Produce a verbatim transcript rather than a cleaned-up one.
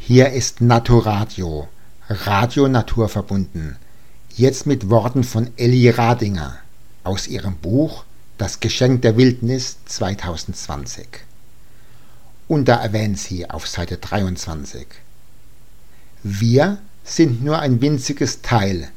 Hier ist Naturadio, Radio naturverbunden, jetzt mit Worten von Elli Radinger aus ihrem Buch Das Geschenk der Wildnis zweitausendzwanzig. Und da erwähnt sie auf Seite dreiundzwanzig: Wir sind nur ein winziges Teil